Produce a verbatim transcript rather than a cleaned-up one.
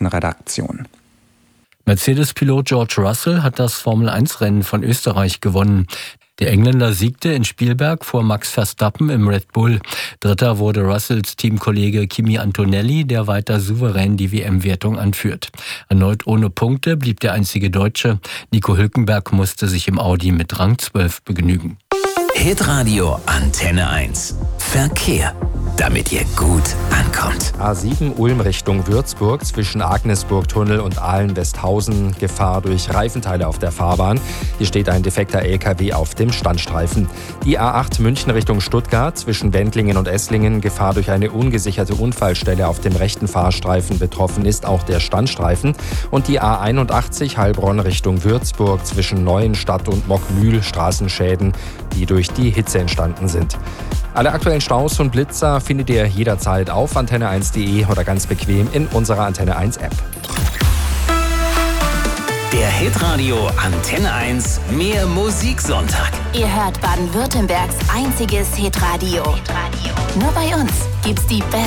Nachrichtenredaktion. Mercedes-Pilot George Russell hat das Formel eins Rennen von Österreich gewonnen. Der Engländer siegte in Spielberg vor Max Verstappen im Red Bull. Dritter wurde Russells Teamkollege Kimi Antonelli, der weiter souverän die W M-Wertung anführt. Erneut ohne Punkte blieb der einzige Deutsche. Nico Hülkenberg musste sich im Audi mit Rang zwölf begnügen. Hitradio Antenne eins. Verkehr, damit ihr gut ankommt. A sieben Ulm Richtung Würzburg zwischen Agnesburg-Tunnel und Aalen-Westhausen. Gefahr durch Reifenteile auf der Fahrbahn. Hier steht ein defekter L K W auf dem Standstreifen. Die A acht München Richtung Stuttgart zwischen Wendlingen und Esslingen. Gefahr durch eine ungesicherte Unfallstelle auf dem rechten Fahrstreifen. Betroffen ist auch der Standstreifen. Und die A einundachtzig Heilbronn Richtung Würzburg zwischen Neuenstadt und Mockmühl. Straßenschäden, die durch die Hitze entstanden sind. Alle aktuellen Staus und Blitzer findet ihr jederzeit auf antenne eins punkt de oder ganz bequem in unserer Antenne eins App. Der Hitradio Antenne eins Mehr Musiksonntag. Ihr hört Baden-Württembergs einziges Hitradio. Nur bei uns gibt's die besten